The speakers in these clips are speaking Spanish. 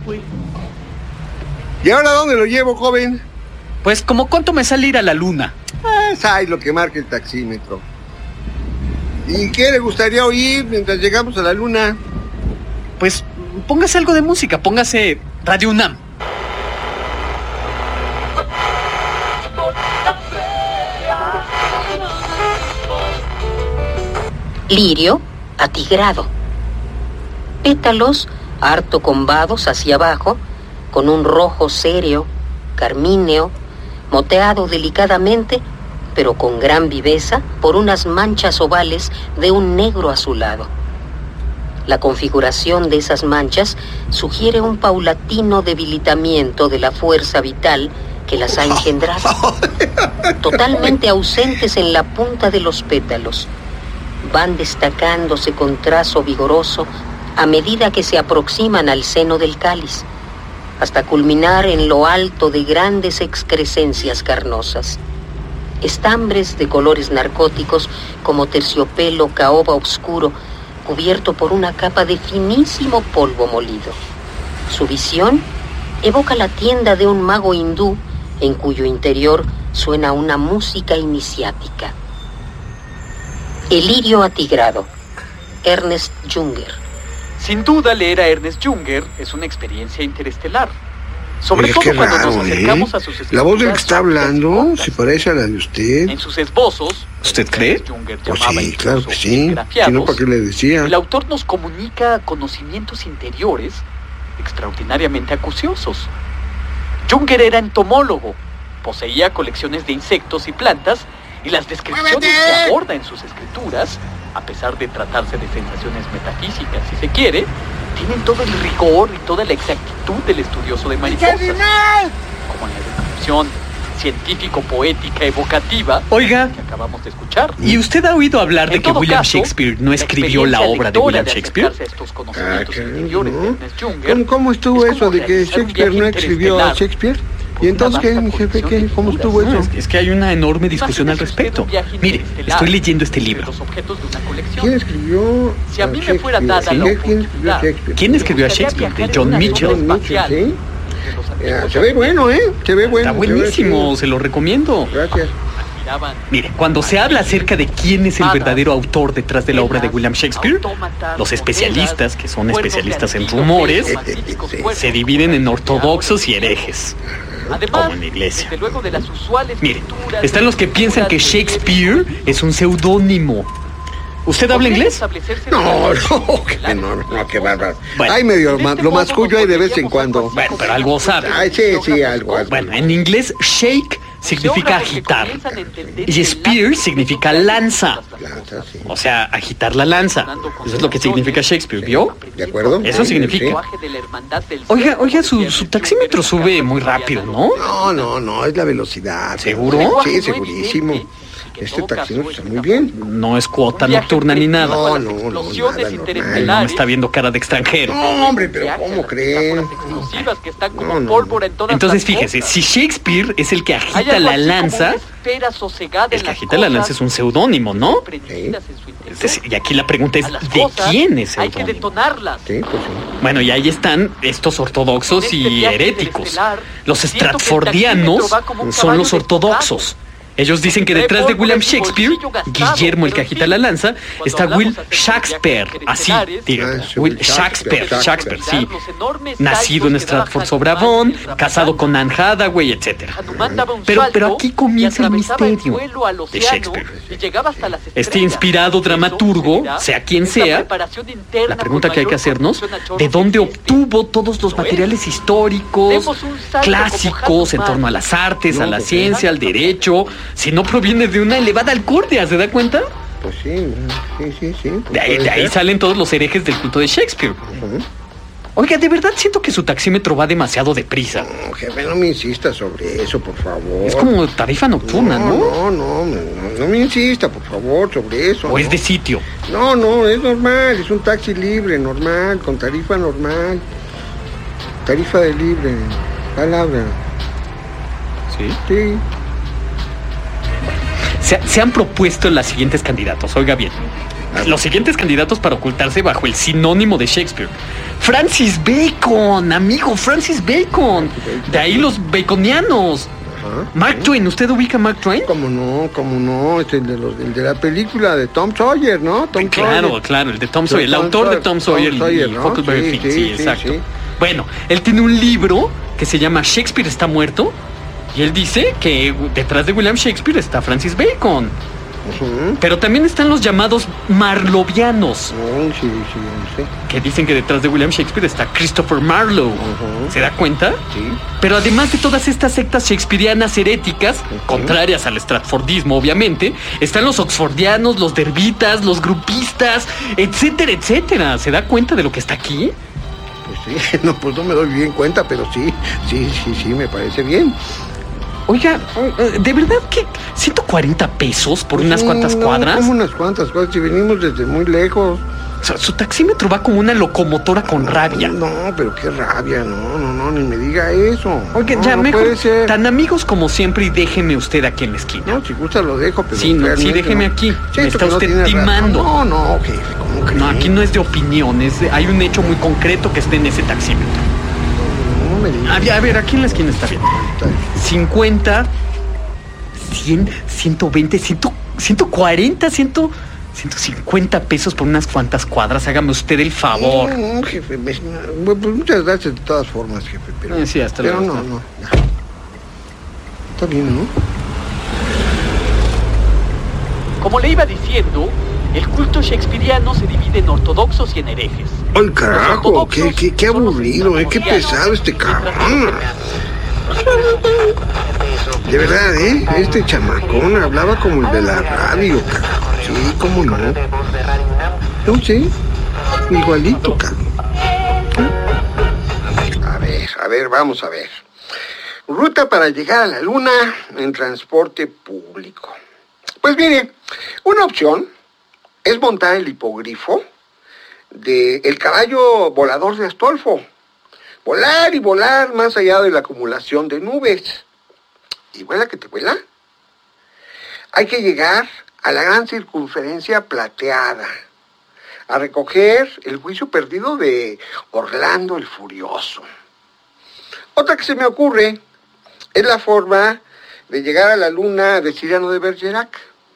güey. ¿Y ahora dónde lo llevo, joven? Pues, ¿como cuánto me sale ir a la luna? Ay, lo que marca el taxímetro. ¿Y qué le gustaría oír mientras llegamos a la luna? Pues, póngase algo de música, póngase Radio UNAM. Lirio atigrado. Pétalos harto combados hacia abajo, con un rojo serio, carmíneo, moteado delicadamente, pero con gran viveza por unas manchas ovales de un negro azulado. La configuración de esas manchas sugiere un paulatino debilitamiento de la fuerza vital que las ha engendrado. Totalmente ausentes en la punta de los pétalos, van destacándose con trazo vigoroso a medida que se aproximan al seno del cáliz, hasta culminar en lo alto de grandes excrescencias carnosas. Estambres de colores narcóticos como terciopelo caoba oscuro, cubierto por una capa de finísimo polvo molido. Su visión evoca la tienda de un mago hindú en cuyo interior suena una música iniciática. El lirio atigrado, Ernest Junger. Sin duda, leer a Ernest Junger es una experiencia interestelar. Sobre Oye, todo qué cuando raro, nos acercamos a sus escrituras. La voz del que está hablando se parece a la de usted. En sus esbozos, ¿Usted cree? Junger Pues llamaba sí, claro que incluso sí. grafiados, Si no, ¿para qué le decía? el autor nos comunica conocimientos interiores extraordinariamente acuciosos. Junger era entomólogo, poseía colecciones de insectos y plantas, y las descripciones que aborda en sus escrituras, a pesar de tratarse de sensaciones metafísicas, si se quiere, tienen todo el rigor y toda la exactitud del estudioso de mariposas. Como en la descripción científico-poética evocativa Oiga, que acabamos de escuchar. ¿y usted ha oído hablar de En que todo William caso, Shakespeare no la escribió la experiencia obra de lectora William de Shakespeare? acercarse a estos conocimientos caray, interiores de ¿no? Ernest Junger ¿Cómo estuvo es eso como de que realizar un Shakespeare no viaje escribió a interestelar Shakespeare? por ¿Y entonces una qué, vasta jefe? colección ¿Qué? de ¿Cómo estuvo figuras. eso? Es que hay una enorme discusión al Imagínese respecto. usted un viaje Mire, interestelar estoy leyendo este entre libro. los objetos de una colección. ¿Quién escribió Si a mí me fuera Shakespeare? dada la ¿Quién escribió oportunidad, Shakespeare? ¿Quién escribió a me gustaría Shakespeare? De viajar en John una Mitchell. sonda John Mitchell, espacial sí. de los Ya, antiguos se ve bueno, ¿eh? Se ve bueno. Está se ve, buenísimo, sí. se lo recomiendo. Gracias. admiraban. Mire, cuando se habla acerca de quién es el verdadero autor detrás de la obra de William Shakespeare, los especialistas, que son especialistas en rumores, se dividen en ortodoxos y herejes. Además, como en la iglesia. desde luego de las usuales Mire, lecturas están los que piensan que Shakespeare es un seudónimo. ¿Usted habla inglés? No, qué bárbaro. Bueno. Ay, medio lo mascullo ahí de vez en cuando. Bueno, pero algo sabe. Ay, sí, algo. Bueno, en inglés, shake significa agitar. Y spear significa lanza. Lanza, sí. O sea, agitar la lanza. Eso es lo que significa Shakespeare, ¿vio? ¿De acuerdo? Eso Sí, significa. sí. Oiga, su taxímetro sube muy rápido, ¿no? No, es la velocidad. ¿Seguro? Sí, segurísimo. Este taxímetro está muy bien. No es cuota nocturna ni nada. No, No, nada normal. me está viendo cara de extranjero. No, hombre, pero ¿cómo creen? Entonces fíjese, si Shakespeare es el que agita la lanza, el que agita la lanza es un seudónimo, ¿no? Es decir, y aquí la pregunta es, ¿de quién es Hay que seudónimo? detonarlas. Sí, pues sí. Bueno, y ahí están estos ortodoxos y heréticos. Los siento que el Stratfordianos taxímetro va como un son los caballo ortodoxos. Ellos dicen que detrás de William Shakespeare, Guillermo el que agita la lanza, está Will Shakespeare, así, diga, Will Shakespeare, sí, nacido en Stratford-sobre-Avon, casado con Anne Hathaway, etc. Pero aquí comienza el misterio de Shakespeare. Este inspirado dramaturgo, sea quien sea, la pregunta que hay que hacernos, ¿de dónde obtuvo todos los materiales históricos, clásicos en torno a las artes, a la ciencia, al derecho, si no proviene de una elevada alcurnia? ¿Se da cuenta? Pues sí. De ahí salen todos los herejes del culto de Shakespeare. Oiga, de verdad siento que su taxímetro va demasiado deprisa. No, jefe, no me insista sobre eso, por favor. Es como tarifa nocturna, ¿no? No me insista, por favor, sobre eso. ¿O es de sitio? No, es normal, es un taxi libre, normal, con tarifa normal. Tarifa de libre, palabra. Sí. Sí. Se han propuesto los siguientes candidatos, oiga bien. Los siguientes candidatos para ocultarse bajo el sinónimo de Shakespeare. Francis Bacon, amigo, Francis Bacon. De ahí los baconianos. Ajá. Mark Twain, ¿usted ubica a Mark Twain? ¿Cómo no? Es el de la película de Tom Sawyer, ¿no? Claro, el de Tom Sawyer, el autor de Tom Sawyer y ¿no? Huckleberry Finn, sí, exacto. Sí. Bueno, él tiene un libro que se llama Shakespeare está muerto, y él dice que detrás de William Shakespeare está Francis Bacon. Uh-huh. Pero también están los llamados marlovianos. Sí. Que dicen que detrás de William Shakespeare está Christopher Marlowe. Uh-huh. ¿Se da cuenta? Sí. Pero además de todas estas sectas shakespearianas heréticas, contrarias al stratfordismo, obviamente, están los oxfordianos, los derbitas, los grupistas, etcétera, etcétera. ¿Se da cuenta de lo que está aquí? Pues sí, pues no me doy bien cuenta, pero sí, me parece bien. Oiga, ¿de verdad que 140 pesos por unas cuantas cuadras? Como unas cuantas cuadras, si venimos desde muy lejos. O sea, su taxímetro va como una locomotora con rabia. No, pero qué rabia, no, ni me diga eso. Oiga, ya no mejor, puede ser. Tan amigos como siempre y déjeme usted aquí en la esquina. No, si gusta lo dejo, pero sí, déjeme aquí. Me está usted timando. No, jefe, ¿cómo cree? No, aquí no es de opiniones, hay un hecho muy concreto que esté en ese taxímetro. A ver, aquí en la esquina está bien. 50, 100, 120, 140, 150 pesos por unas cuantas cuadras. Hágame usted el favor. No, jefe. Pues muchas gracias de todas formas, jefe. Pero, sí, hasta luego. Pero no. Está bien, ¿no? Como le iba diciendo, el culto shakespeariano se divide en ortodoxos y en herejes. ¡Ay, carajo! ¡Qué aburrido! ¡Qué pesado este cabrón! De verdad, este chamacón hablaba como el de la radio, carajo. Sí, cómo no. No sé, igualito, cabrón. A ver, vamos a ver. Ruta para llegar a la luna en transporte público. Pues mire, una opción es montar el hipogrifo del caballo volador de Astolfo. Volar y volar más allá de la acumulación de nubes. ¿Y vuela que te vuela? Hay que llegar a la gran circunferencia plateada, a recoger el juicio perdido de Orlando el Furioso. Otra que se me ocurre es la forma de llegar a la luna de Ciriano de Bergerac,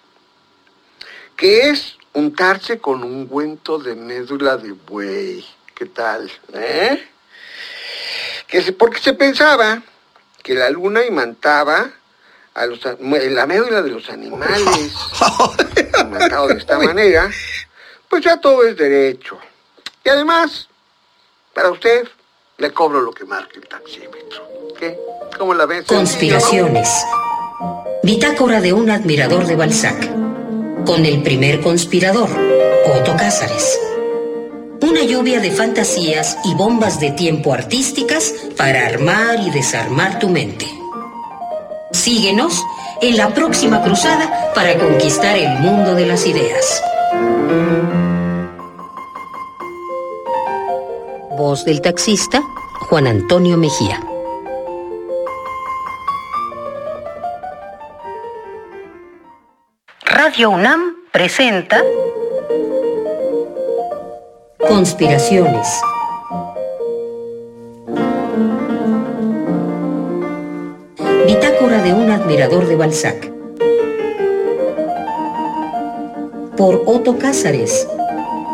que es untarse con ungüento de médula de buey. ¿Qué tal? Porque se pensaba que la luna imantaba la médula de los animales. Imantado de esta manera, pues ya todo es derecho. Y además, para usted, le cobro lo que marque el taxímetro. ¿Qué? ¿Cómo la ves? Conspiraciones. Bitácora de un admirador de Balzac. Con el primer conspirador, Otto Cázares. Una lluvia de fantasías y bombas de tiempo artísticas para armar y desarmar tu mente. Síguenos en la próxima cruzada para conquistar el mundo de las ideas. Voz del taxista, Juan Antonio Mejía. Radio UNAM presenta Conspiraciones. Bitácora de un admirador de Balzac. Por Otto Cázares